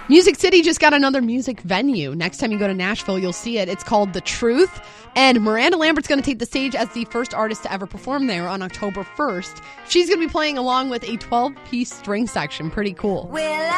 Music City just got another music venue. Next time you go to Nashville, you'll see it. It's called The Truth. And Miranda Lambert's going to take the stage as the first artist to ever perform there on October 1st. She's going to be playing along with a 12-piece string section. Pretty cool.